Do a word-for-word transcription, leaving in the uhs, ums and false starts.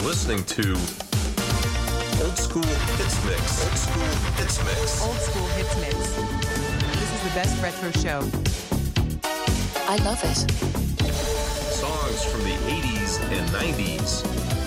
listening to Old School Hits Mix. Old School Hits Mix. Old School Hits Mix. This is the best retro show. I love it. Songs from the eighties and nineties.